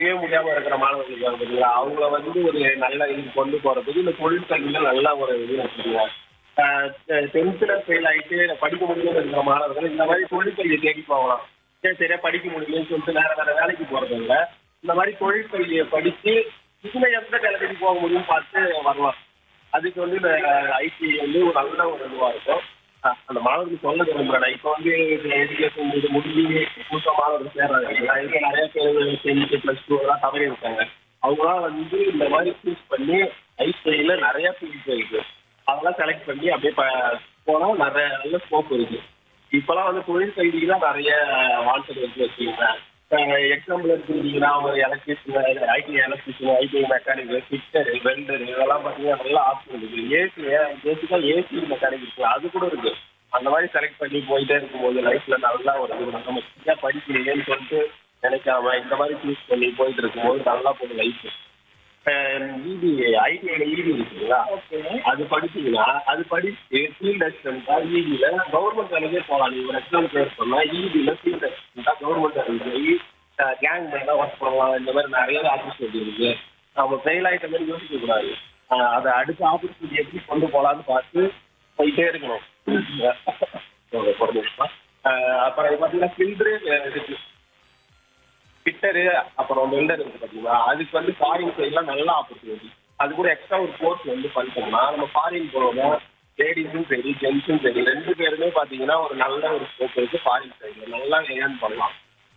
முடியாம இருக்கிற மாணவர்கள் இருக்காங்க பார்த்தீங்களா, அவங்கள வந்து ஒரு நல்ல இது கொண்டு போறதுக்கு இந்த தொழிற்கல்வியில நல்ல ஒரு இது வச்சுருங்க. 10th ஃபெயில் ஆயிட்டு படிக்க முடியலன்னு இருக்கிற மாணவர்கள் இந்த மாதிரி தொழிற்கல்வியை தேடி போகலாம். சரியா படிக்க முடியலன்னு சொல்லிட்டு வேற வேற வேலைக்கு போறது இல்ல. இந்த மாதிரி தொழிற்கல்வியை படிச்சு இதுல எந்த வேலைக்கு போக முடியும்னு பார்த்து வரலாம். அதுக்கு வந்து இந்த ஐடி வந்து ஒரு நல்ல ஒரு இதுவா இருக்கும். அந்த மாணவர்களுக்கு சொல்ல விரும்புறேன். இப்போ வந்து எஜுகேஷன் இது முடிஞ்சு புதுசாக மாணவர்கள் சேர்றாங்க இல்லைங்களா, இதுக்கு நிறைய பேர் 10th +2 எல்லாம் தவறி இருக்காங்க. அவங்களாம் வந்து இந்த மாதிரி சூஸ் பண்ணி ஐடிஐல நிறைய ஃபீல்ட்ஸ் இருக்கு. அதெல்லாம் செலக்ட் பண்ணி அப்படியே போனால் நிறைய நல்ல ஸ்கோப் இருக்கு. இப்போலாம் வந்து தொழிற்கல்விக்கு தான் நிறைய வான்சல் வச்சு வச்சுருக்கேன். எக்ஸாம்பிள் எடுத்துக்கிட்டிங்கன்னா ஒரு electrician, electrician, ITI mechanic, fitter, welder இதெல்லாம் பார்த்தீங்கன்னா நல்ல ஆப்ஷன் இருக்குது. பேசிக்காக ஏசி மெக்கானிக் இருக்குது, அது கூட இருக்குது. அந்த மாதிரி செலக்ட் பண்ணி போயிட்டே இருக்கும்போது லைஃப்பில் நல்லா ஒரு இது நம்ம சரியாக படிக்கலையேன்னு சொல்லிட்டு நினைக்காம இந்த மாதிரி சூஸ் பண்ணி போயிட்டு இருக்கும்போது நல்லா போகுது லைஃப். இபி ஐடிஐல இபி இருக்குங்களா, அது படிச்சீங்கன்னா அது படிச்சு ஃபீல்ட் அசிஸ்டன்டா இபியில கவர்மெண்ட் வேலைக்கே போகலாம். நீங்க ஒரு எக்ஸாம் கிளியர் பண்ணா இபியில ஃபீல்ட் அசிஸ்டன்டா கவர்மெண்ட் வேலைக்கு போய் கேங் மேனா ஒர்க் பண்ணலாம். இந்த மாதிரி நிறைய ஆப்பர்ச்சுனிட்டி இருக்கு. நம்ம ஃபெயில் ஆகிட்ட மாதிரி யோசிக்க கூடாது. அதை அடுத்த ஆப்பர்ச்சுனிட்டி எப்படி கொண்டு போகலான்னு பார்த்து போயிட்டே இருக்கணும். ஒரு நிமிஷம். அப்புறம் பார்த்தீங்கன்னா ஃபில்டரு இருக்கு, ஃபிட்டரு, அப்புறம் வெல்டர் இருக்கு பார்த்தீங்களா, அதுக்கு வந்து ஃபாரின் சைட்லாம் நல்ல ஆப்பர்ச்சுனிட்டி. அது கூட எக்ஸ்ட்ரா ஒரு கோர்ஸ் வந்து பண்ணிட்டோம்னா நம்ம ஃபாரின் போகிறோம். லேடிஸும் சரி ஜென்ஸும் சரி 2 பேருமே பார்த்தீங்கன்னா ஒரு நல்ல ஒரு ஸ்கோப் இருக்கு. ஃபாரின் சைடில் நல்லா ஏர்ன் பண்ணலாம்.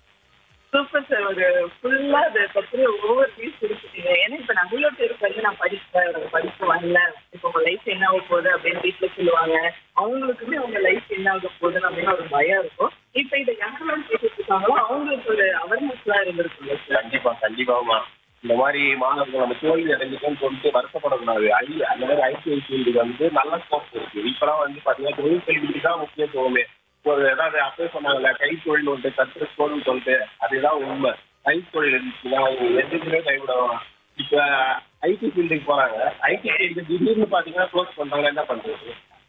Super sir. ஒரு ஃபுல்லா அதை பத்தி ஒவ்வொரு பீஸ் கொடுத்துட்டீங்க. ஏன்னா இப்ப நிறைய பேருக்கு வந்து நான் படிக்க வரல, இப்போ உங்க லைஃப் என்ன ஆக போகுது அப்படின்னு வீட்டுல சொல்லுவாங்க. அவங்களுக்குமே அவங்க லைஃப் என்ன ஆக போகுதுன்னு அப்படின்னு ஒரு பயம் இருக்கும். இப்ப இதை யாரெல்லாம் கேட்டுட்டு இருக்காங்களோ அவங்களுக்கு ஒரு அவேர்னஸ் எல்லாம் இருந்திருக்குல்ல சார்? கண்டிப்பா கண்டிப்பாமா. இந்த மாதிரி மாணவர்கள் நம்ம தோல்வி அடைஞ்சிட்டோம்னு சொல்லிட்டு வருத்தப்படக்கூடாது. அந்த மாதிரி ஐடிஐ ஃபீல்டு வந்து நல்ல ஸ்கோப் இருக்கு. இப்பெல்லாம் வந்து பார்த்தீங்கன்னா தொழிற்கல்விக்கு தான் முக்கியத்துவமே. ஒரு ஏதாவது அப்பவே சொன்னாங்கல்ல, கைத்தொழில் ஒன்று கற்றுக்கோன்னு சொல்லிட்டு, அதுதான் உண்மை. கைத்தொழில் இருந்துச்சுன்னா எதுக்குமே கைவிடலாம். இப்போ ஐடி ஃபீல்டுக்கு போறாங்க, ஐடி ஃபீல்டு திடீர்னு பார்த்தீங்கன்னா க்ளோஸ் பண்றாங்க, என்ன பண்றது?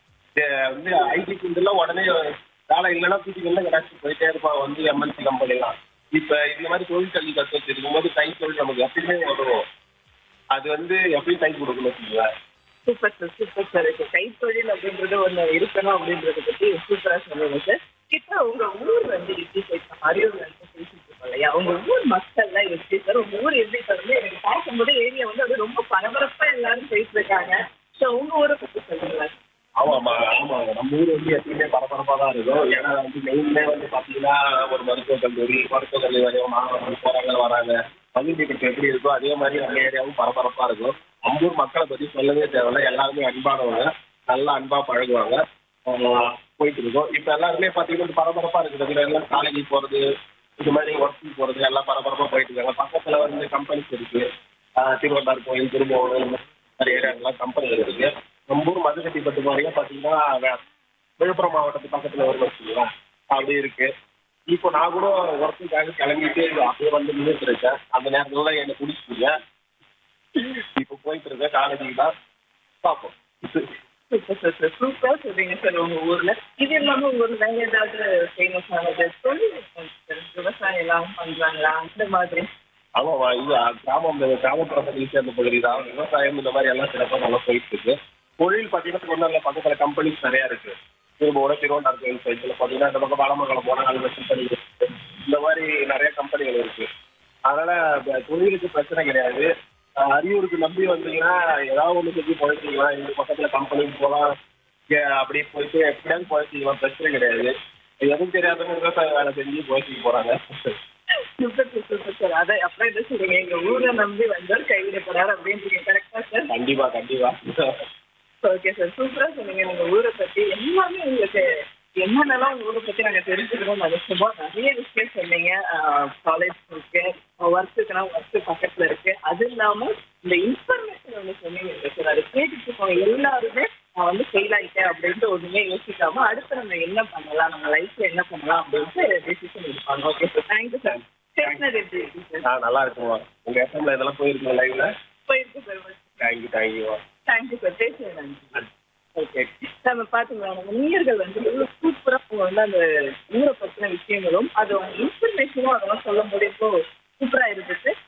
வந்து ஐடி ஃபீல்டுலாம் உடனே வேலை இல்லைன்னா தூக்கிக்கலாம் கிடச்சி போயிட்டே இருப்பாங்க வந்து எம்என்சி கம்பெனிலாம். இப்போ இந்த மாதிரி தொழிற்கல்வி கற்று வச்சிருக்கும் போது கைத்தொழில் நமக்கு எப்பயுமே வரும். அது வந்து எப்பயும் கை கொடுக்கணும் வச்சுக்கோங்க. Super sir, super sir. இப்போ கைத்தொழில் அப்படின்றது ஒன்று இருக்கணும் அப்படின்றத பத்தி சூப்பரா சொல்லுங்க சார். இப்போ உங்க ஊர் வந்து எப்படி சார் அரியலூர் வந்து பேசிட்டு இருக்கோம் இல்லையா, உங்க ஊர் மக்கள்லாம் எப்படி சார்? உங்க ஊர் எப்படி சார்? வந்து எனக்கு பார்க்கும்போது ஏரியா வந்து அது ரொம்ப பரபரப்பா எல்லாரும் பேசிட்டு இருக்காங்க. ஸோ உங்க ஊரை பத்தி சொல்லுங்களா? ஆமாம்மா ஆமாங்க. நம்ம ஊர் வந்து எப்பயுமே பரபரப்பாக தான் இருக்கும். ஏன்னா வந்து மெயின்லே வந்து பார்த்தீங்கன்னா ஒரு மருத்துவக் கல்லூரி வரையும் மாணவர்கள் போகிறாங்க வராங்க. பள்ளிக்கூடத்து எப்படி இருக்கோ அதே மாதிரி நம்ம ஏரியாவும் பரபரப்பாக இருக்கும். நம்ம ஊர் மக்களை பற்றி சொல்லவே தேவையில்ல. எல்லாருமே அன்பானவங்க, நல்லா அன்பாக பழகுவாங்க. போயிட்டு இருக்கோம். இப்போ எல்லாருமே பார்த்தீங்கன்னா பரபரப்பாக இருக்குது. எல்லாம் காலேஜுக்கு போகிறது, இது மாதிரி ஒர்க்குக்கு போகிறது எல்லாம் பரபரப்பாக போயிட்டு இருக்காங்க. பக்கத்தில் வந்து கம்பெனிஸ் இருக்குது. திருவண்ணாமலை கோயில், திரும்பவும் இந்த மாதிரி ஏரியாங்கெல்லாம் கம்பெனிகள் இருக்குது. நம்ம ஊர் மதுக்கட்டிப்பட்டு மாதிரியே பார்த்தீங்கன்னா விழுப்புரம் மாவட்டத்து பக்கத்தில் ஒரு வச்சுங்களா அப்படி இருக்கு. இப்போ நான் கூட ஒர்க்குக்காக கிளம்பிட்டு அப்படியே வந்து நின்றுட்டு இருக்கேன். அந்த நேரத்தில் என்னை குடிச்சிட்டீங்க. இப்போ போயிட்டு இருக்கேன் காலேஜுக்கு தான். பார்ப்போம். சூப்பர் சார் சார், சூப்பராக சொல்றீங்க சார். உங்க ஊர்ல இது இல்லாமல் உங்க ஊர்ல வேற ஏதாவது ஃபேமஸ் ஆனது தொழில் சார்? விவசாயம் எல்லாம் பண்றாங்களா அந்த மாதிரி? ஆமாம்மா, இது கிராமப்புறத்தில் சேர்ந்த பகுதி தான். விவசாயம் இந்த மாதிரி எல்லாம் சிறப்பாக நல்லா போயிட்டு இருக்கு. தொழில் பார்த்தீங்கன்னா ஒன்றும் பக்கத்தில் கம்பெனிஸ் நிறையா இருக்கு. திருவண்ணாமலை கோயில் சைடில் பார்த்தீங்கன்னா இந்த பக்கம் வடமங்கலம் போனால் நல்ல கம்பெனி இருக்கு. இந்த மாதிரி நிறைய கம்பெனிகள் இருக்கு. அதனால தொழிலுக்கு பிரச்சனை கிடையாது. அரியூருக்கு நம்பி வந்தீங்கன்னா ஏதாவது ஒன்று செஞ்சு குறைச்சிக்கலாம். இந்த பக்கத்தில் கம்பெனிக்கு போகலாம். அப்படியே போயிட்டு எப்படியாவது குறைச்சிக்கலாம், பிரச்சனை கிடையாது. எதுவும் தெரியாதவங்க விவசாய வேலை செஞ்சு குறைச்சிக்க போகிறாங்க. Super sir, super sir. அதை அப்புறம் என்ன சொல்றீங்க, எங்க ஊரை நம்பி வந்தால் கைவிடப்படாது அப்படின்றீங்க, கரெக்டா சார்? கண்டிப்பா கண்டிப்பா. ஓகே சார், சூப்பரா சொன்னீங்க உங்க ஊரை பத்தி. எல்லாமே உங்களுக்கு என்னென்னலாம் உங்க ஊரை பத்தி நாங்க தெரிஞ்சுக்கணும்னு நினைச்சோமோ நிறைய விஷயம் சொன்னீங்க. காலேஜ் இருக்கு, ஒர்க்குக்குன்னா ஒர்க்கு பக்கத்துல இருக்கு. அது இல்லாம இந்த இன்ஃபர்மேஷன் ஒன்று சொன்னீங்க சார், அதை கேட்டுட்டு இருக்கோம் எல்லாருமே நான் வந்து ஃபெயில் ஆகிட்டேன் அப்படின்ட்டு ஒன்றுமே யோசிக்காம அடுத்து நம்ம என்ன பண்ணலாம், நம்ம லைஃப்ல என்ன பண்ணலாம் அப்படின்ட்டு டிசிஷன் எடுப்பாங்க. Okay sir, thank you sir. பேசினது எப்படி இருக்கு சார்? நல்லா இருக்குமா? உங்க எஃப்எம்ல இதெல்லாம் போயிருக்கீங்க லைவ்ல? போயிருக்கு sir. Thank you thank you thank you sir. பேசுகிறேன். ஓகே, நம்ம பார்த்தீங்களா நம்ம நீர்கள் வந்து எவ்வளோ சூப்பராக வந்து அந்த ஊரை பற்றின விஷயங்களும் அது இன்ஃபர்மேஷனும் அதெல்லாம் சொல்ல முடியும் சூப்பராக இருந்துச்சு.